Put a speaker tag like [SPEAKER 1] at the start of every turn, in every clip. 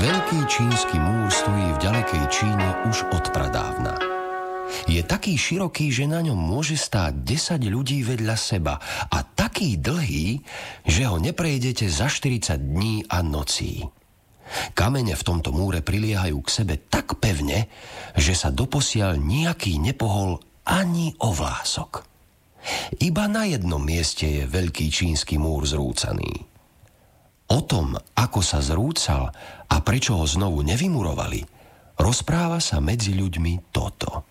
[SPEAKER 1] Veľký čínsky múr stojí v ďalekej Číne už od pradávna. Je taký široký, že na ňom môže stáť 10 ľudí vedľa seba a taký dlhý, že ho neprejdete za 40 dní a nocí. Kamene v tomto múre priliehajú k sebe tak pevne, že sa doposiaľ nejaký nepohol ani o vlások. Iba na jednom mieste je veľký čínsky múr zrúcaný. O tom, ako sa zrúcal a prečo ho znovu nevymurovali, rozpráva sa medzi ľuďmi toto.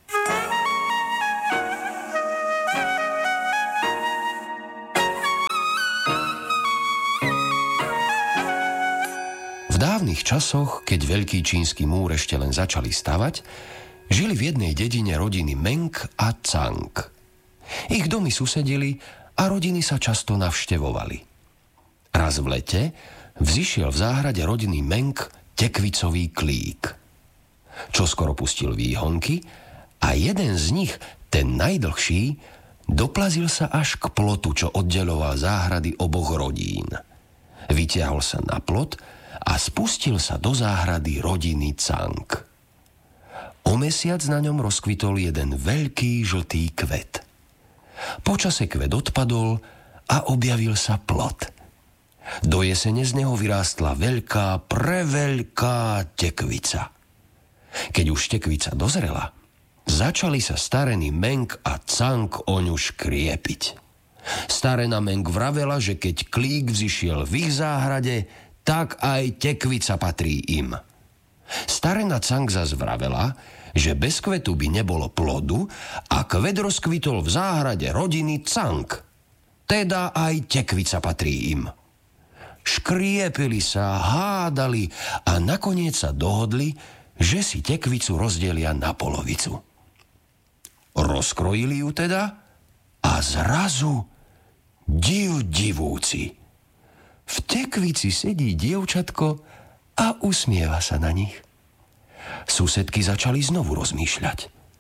[SPEAKER 1] V dávnych časoch, keď veľký čínsky múr ešte len začali stavať, žili v jednej dedine rodiny Meng a Cang. Ich domy susedili a rodiny sa často navštevovali. Raz v lete vzišiel v záhrade rodiny Meng tekvicový klík. Čoskoro pustil výhonky a jeden z nich, ten najdlhší, doplazil sa až k plotu, čo oddeľoval záhrady oboch rodín. Vytiahol sa na plot a spustil sa do záhrady rodiny Cang. O mesiac na ňom rozkvitol jeden veľký žltý kvet. Počase kvet odpadol a objavil sa plot. Do jesene z neho vyrástla veľká, preveľká tekvica. Keď už tekvica dozrela, začali sa starení Meng a Cang o ňu škriepiť. Starena Meng vravela, že keď klík vzišiel v ich záhrade, tak aj tekvica patrí im. Starena Cang zas vravela, že bez kvetu by nebolo plodu a kvet rozkvitol v záhrade rodiny Cang. Teda aj tekvica patrí im. Škriepili sa, hádali a nakoniec sa dohodli, že si tekvicu rozdelia na polovicu. Rozkrojili ju teda a zrazu div divúci. V tekvici sedí dievčatko a usmieva sa na nich. Susedky začali znovu rozmýšľať.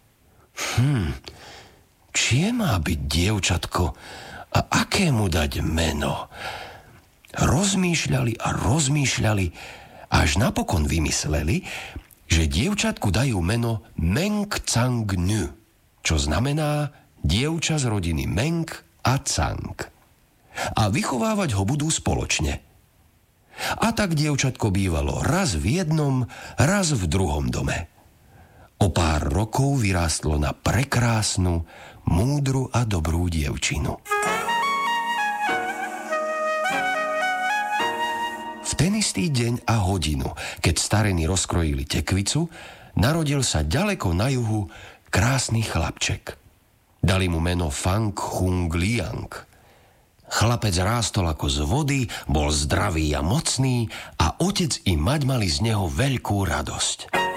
[SPEAKER 1] Čie má byť dievčatko a aké mu dať meno? Rozmýšľali a rozmýšľali, až napokon vymysleli, že dievčatku dajú meno Meng Cang Nü, čo znamená dievča z rodiny Meng a Cang. A vychovávať ho budú spoločne. A tak dievčatko bývalo raz v jednom, raz v druhom dome. O pár rokov vyrástlo na prekrásnu, múdru a dobrú dievčinu. V ten istý deň a hodinu, keď starení rozkrojili tekvicu, narodil sa ďaleko na juhu krásny chlapček. Dali mu meno Fang Hung Liang. Chlapec rástol ako z vody, bol zdravý a mocný a otec i mať mali z neho veľkú radosť.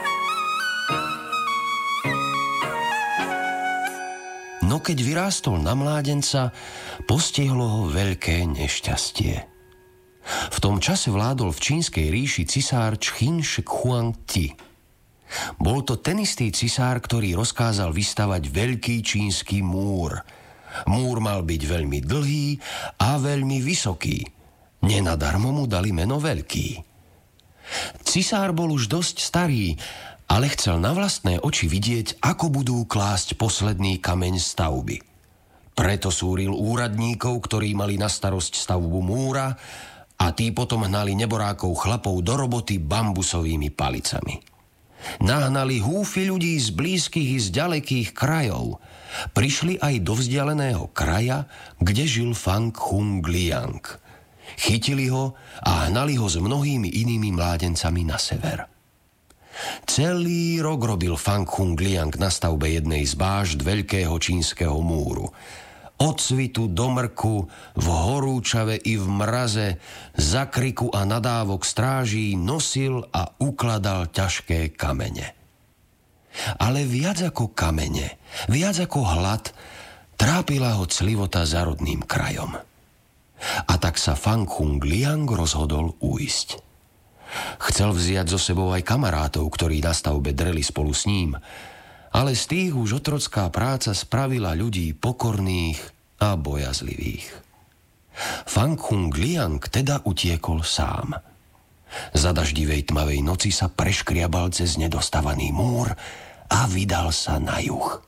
[SPEAKER 1] No keď vyrástol na mládenca, postihlo ho veľké nešťastie. V tom čase vládol v čínskej ríši cisár Čchin Shi Huang Ti. Bol to ten istý cisár, ktorý rozkázal vystavať veľký čínsky múr. Múr mal byť veľmi dlhý a veľmi vysoký. Nenadarmo mu dali meno Veľký. Cisár bol už dosť starý, ale chcel na vlastné oči vidieť, ako budú klásť posledný kameň stavby. Preto súril úradníkov, ktorí mali na starosť stavbu múra, a tí potom hnali neborákov chlapov do roboty bambusovými palicami. Nahnali húfy ľudí z blízkych i z ďalekých krajov. Prišli aj do vzdialeného kraja, kde žil Fang Hung Liang. Chytili ho a hnali ho s mnohými inými mládencami na sever. Celý rok robil Fang Hung Liang na stavbe jednej z bážd veľkého čínskeho múru. Od svitu do mrku, v horúčave i v mraze, za kriku a nadávok stráží nosil a ukladal ťažké kamene. Ale viac ako kamene, viac ako hlad, trápila ho clivota za rodným krajom. A tak sa Fang Hung Liang rozhodol ujsť. Chcel vziať so sebou aj kamarátov, ktorí na stavbe dreli spolu s ním, ale z tých už otrocká práca spravila ľudí pokorných a bojazlivých. Fang Hung Liang teda utiekol sám. Za daždivej tmavej noci sa preškriabal cez nedostavaný múr a vydal sa na juh.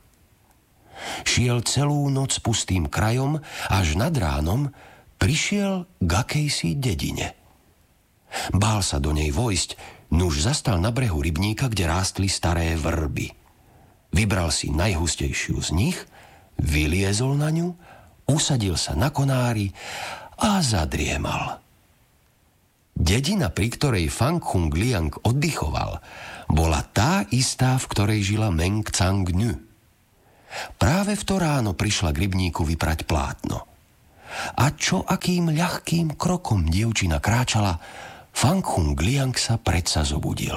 [SPEAKER 1] Šiel celú noc pustým krajom, až nad ránom prišiel k akejsi dedine. Bál sa do nej vojsť, nuž zastal na brehu rybníka, kde rástli staré vrby. Vybral si najhustejšiu z nich, vyliezol na ňu, usadil sa na konári a zadriemal. Dedina, pri ktorej Fang Hung Liang oddychoval, bola tá istá, v ktorej žila Meng Tsang Nü. Práve v to ráno prišla k rybníku vyprať plátno. A čo akým ľahkým krokom dievčina kráčala, Fang Hung Liang sa predsa zobudil.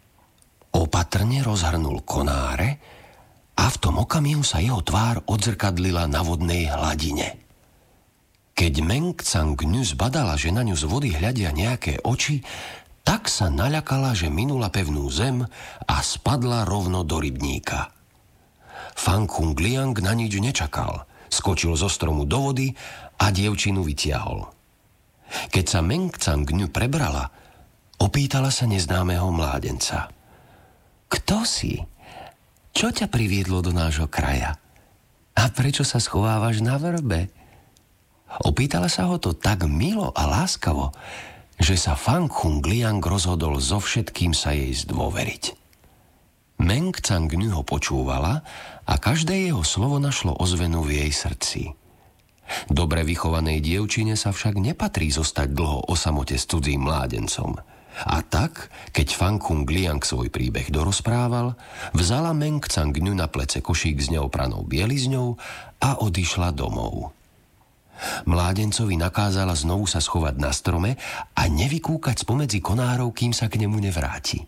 [SPEAKER 1] Opatrne rozhrnul konáre a v tom okamihu sa jeho tvár odzrkadlila na vodnej hladine. Keď Meng Tsang Nü zbadala, že na ňu z vody hľadia nejaké oči, tak sa naľakala, že minula pevnú zem a spadla rovno do rybníka. Fang Hung Liang na nič nečakal. Skočil zo stromu do vody a dievčinu vytiahol. Keď sa Meng Tsang Nü prebrala, opýtala sa neznámeho mládenca. Kto si? Čo ťa priviedlo do nášho kraja? A prečo sa schovávaš na vrbe? Opýtala sa ho to tak milo a láskavo, že sa Fang Hung Liang rozhodol so všetkým sa jej zdôveriť. Meng Tsang Nü ho počúvala a každé jeho slovo našlo ozvenu v jej srdci. Dobre vychovanej dievčine sa však nepatrí zostať dlho o samote s cudzým mládencom. A tak, keď Fang Hung Liang svoj príbeh dorozprával, vzala Meng Tsang Nü na plece košík s neopranou bielizňou a odišla domov. Mládencovi nakázala znovu sa schovať na strome a nevykúkať spomedzi konárov, kým sa k nemu nevráti.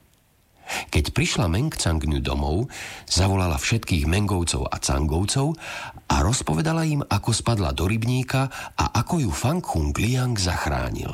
[SPEAKER 1] Keď prišla Meng Tsang Nü domov, zavolala všetkých Mengovcov a Cangovcov a rozpovedala im, ako spadla do rybníka a ako ju Fang Hung Liang zachránil.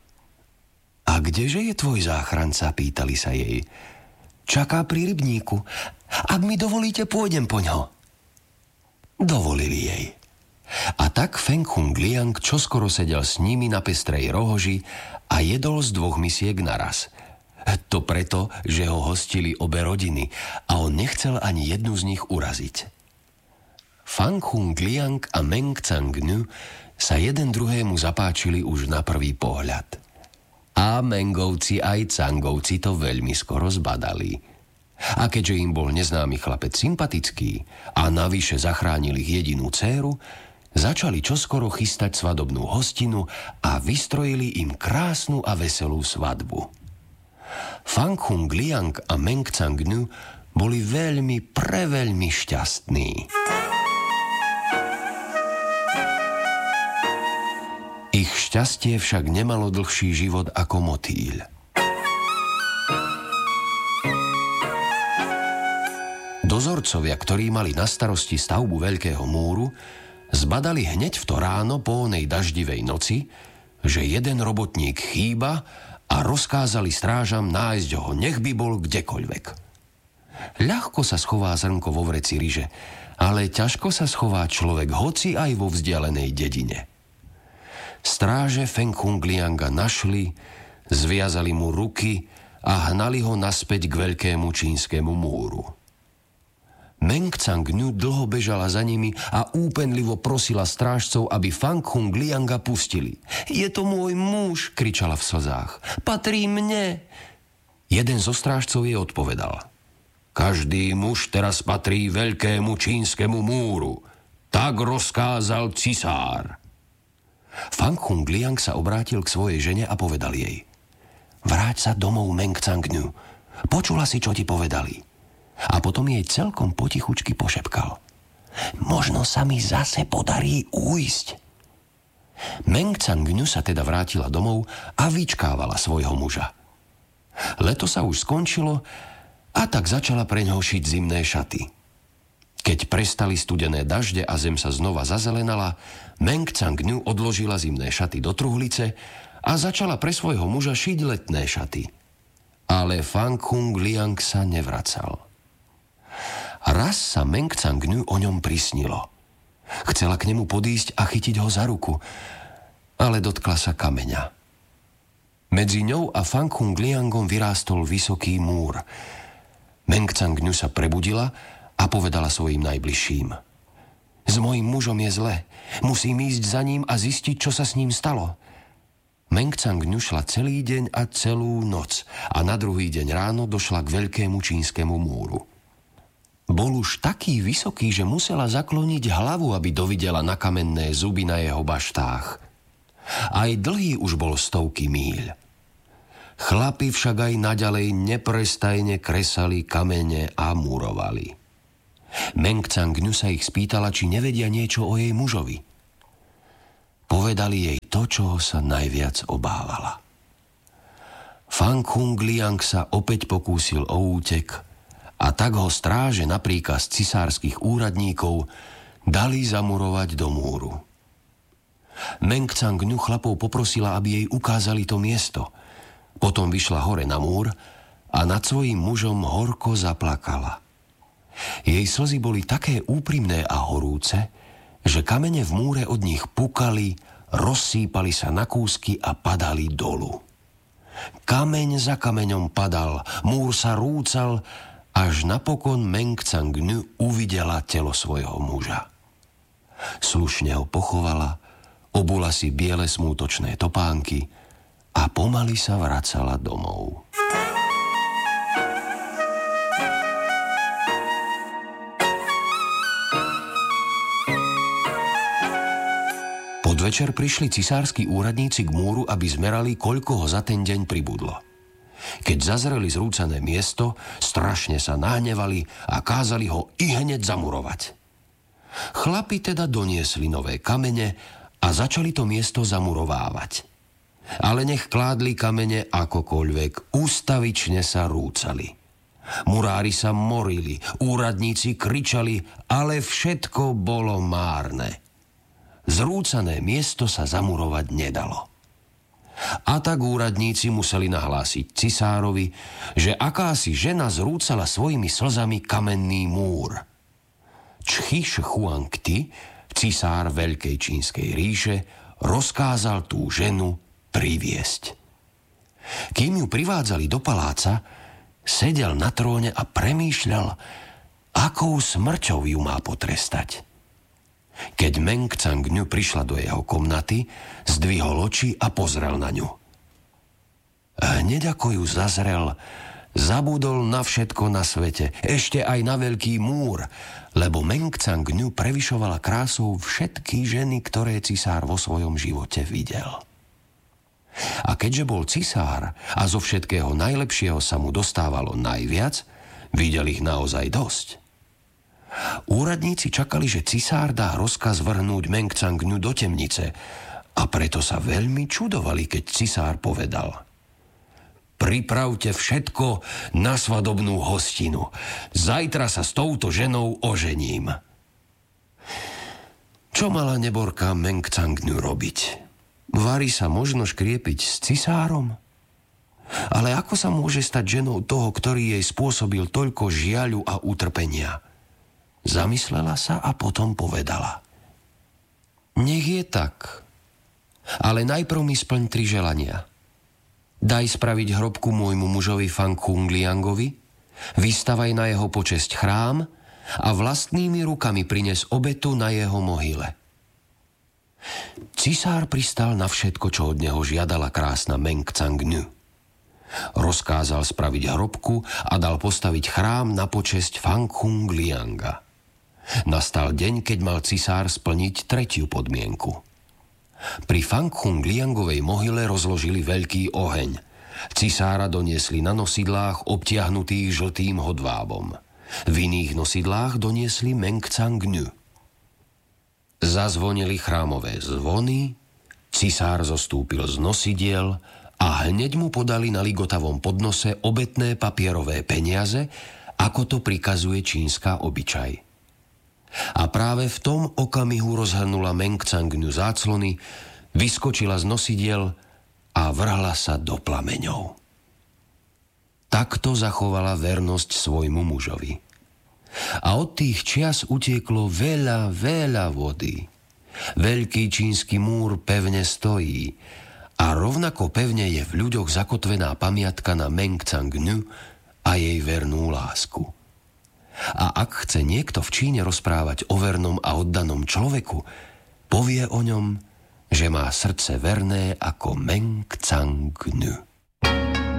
[SPEAKER 1] A kdeže je tvoj záchranca? Pýtali sa jej. Čaká pri rybníku. Ak mi dovolíte, pôjdem po ňo. Dovolili jej. A tak Feng Hung Liang čoskoro sedel s nimi na pestrej rohoži a jedol z 2 misiek naraz. To preto, že ho hostili obe rodiny a on nechcel ani jednu z nich uraziť. Fang Hung Liang a Meng Tsang Nü sa jeden druhému zapáčili už na prvý pohľad. A Mengovci aj Cangovci to veľmi skoro zbadali. A keďže im bol neznámy chlapec sympatický a navyše zachránil ich jedinú dcéru, začali čoskoro chystať svadobnú hostinu a vystrojili im krásnu a veselú svadbu. Fang Hung Liang a Meng Tsang Nü boli preveľmi šťastní. Ich šťastie však nemalo dlhší život ako motýľ. Dozorcovia, ktorí mali na starosti stavbu Veľkého múru, zbadali hneď v to ráno po onej daždivej noci, že jeden robotník chýba a rozkázali strážam nájsť ho, nech by bol kdekoľvek. Ľahko sa schová zrnko vo vreci ryže, ale ťažko sa schová človek hoci aj vo vzdialenej dedine. Stráže Feng Hung Lianga našli, zviazali mu ruky a hnali ho naspäť k Veľkému čínskemu múru. Meng Tsang Nü dlho bežala za nimi a úpenlivo prosila strážcov, aby Fang Hung Lianga pustili. Je to môj muž, kričala v slzách. Patrí mne. Jeden zo strážcov jej odpovedal. Každý muž teraz patrí Veľkému čínskemu múru. Tak rozkázal cisár. Fang Hung Liang sa obrátil k svojej žene a povedal jej. Vráť sa domov, Meng Tsang Nü. Počula si, čo ti povedali. A potom jej celkom potichučky pošepkal. Možno sa mi zase podarí újsť. Meng Tsang Nü sa teda vrátila domov a vyčkávala svojho muža. Leto sa už skončilo a tak začala preňho šiť zimné šaty. Keď prestali studené dažde a zem sa znova zazelenala, Meng Tsang Nü odložila zimné šaty do truhlice a začala pre svojho muža šiť letné šaty. Ale Fang Hung Liang sa nevracal. Raz sa Meng Tsang Nü o ňom prisnilo. Chcela k nemu podísť a chytiť ho za ruku, ale dotkla sa kameňa. Medzi ňou a Fang Hungliangom vyrástol vysoký múr. Meng Cangnu sa prebudila a povedala svojim najbližším: S mojím mužom je zle. Musím ísť za ním a zistiť, čo sa s ním stalo. Meng Cangnu šla celý deň a celú noc a na druhý deň ráno došla k veľkému čínskemu múru. Bol už taký vysoký, že musela zakloniť hlavu, aby dovidela na kamenné zuby na jeho baštách. Aj dlhý už bol stovky míľ. Chlapi však aj naďalej neprestajne kresali kamene a murovali. Meng Cangnu sa ich spýtala, či nevedia niečo o jej mužovi. Povedali jej to, čoho sa najviac obávala. Fang Hungliang sa opäť pokúsil o útek a tak ho stráže na príkaz cisárskych úradníkov dali zamurovať do múru. Meng Cangnu chlapov poprosila, aby jej ukázali to miesto. Potom vyšla hore na múr a nad svojím mužom horko zaplakala. Jej slzy boli také úprimné a horúce, že kamene v múre od nich pukali, rozsýpali sa na kúsky a padali dolu. Kameň za kameňom padal, múr sa rúcal, až napokon Meng Cangnu uvidela telo svojho muža. Slušne ho pochovala, obula si biele smútočné topánky a pomaly sa vracala domov. Podvečer prišli cisársky úradníci k múru, aby zmerali, koľko ho za ten deň pribudlo. Keď zazreli zrúcané miesto, strašne sa nahnevali a kázali ho ihneď zamurovať. Chlapi teda doniesli nové kamene a začali to miesto zamurovávať. Ale nech kládli kamene akokoľvek, ústavične sa rúcali. Murári sa morili, úradníci kričali, ale všetko bolo márne. Zrúcané miesto sa zamurovať nedalo. A tak úradníci museli nahlásiť cisárovi, že akási žena zrúcala svojimi slzami kamenný múr. Čchi Shi Huangti, cisár Veľkej čínskej ríše, rozkázal tú ženu priviesť. Kým ju privádzali do paláca, sedel na tróne a premýšľal, akou smrťou ju má potrestať. Keď Meng Cangnu prišla do jeho komnaty, zdvihol oči a pozrel na ňu. Hneď ako ju zazrel, zabudol na všetko na svete, ešte aj na veľký múr, lebo Meng Cangnu prevyšovala krásou všetky ženy, ktoré cisár vo svojom živote videl. A keďže bol cisár a zo všetkého najlepšieho sa mu dostávalo najviac, videl ich naozaj dosť. Úradníci čakali, že cisár dá rozkaz vrhnúť Meng Cangnu do temnice a preto sa veľmi čudovali, keď cisár povedal: Pripravte všetko na svadobnú hostinu. Zajtra sa s touto ženou ožením. Čo mala neborka Meng Cangnu robiť? Vari sa možno škriepiť s cisárom? Ale ako sa môže stať ženou toho, ktorý jej spôsobil toľko žiaľu a utrpenia? Zamyslela sa a potom povedala: Nech je tak, ale najprv mi splň 3 želania. Daj spraviť hrobku môjmu mužovi Fang Hungliangovi, vystavaj na jeho počesť chrám a vlastnými rukami prines obetu na jeho mohyle. Cisár pristal na všetko, čo od neho žiadala krásna Meng Cangnu. Rozkázal spraviť hrobku a dal postaviť chrám na počesť Fang Hunglianga. Nastal deň, keď mal cisár splniť 3. podmienku. Pri Fang Hungliangovej mohyle rozložili veľký oheň. Cisára doniesli na nosidlách obtiahnutých žltým hodvábom. V iných nosidlách doniesli Meng Cangnu. Zazvonili chrámové zvony, cisár zostúpil z nosidiel a hneď mu podali na ligotavom podnose obetné papierové peniaze, ako to prikazuje čínska obyčaj. A práve v tom okamihu rozhrnula Meng Cangnu záclony, vyskočila z nosidiel a vrhla sa do plameňov. Takto zachovala vernosť svojmu mužovi. A od tých čias utieklo veľa, veľa vody. Veľký čínsky múr pevne stojí A rovnako pevne je v ľuďoch zakotvená pamiatka na Meng Tsang-nu a jej vernú lásku. A ak chce niekto v Číne rozprávať o vernom a oddanom človeku, povie o ňom, že má srdce verné ako Meng Tsang-nu.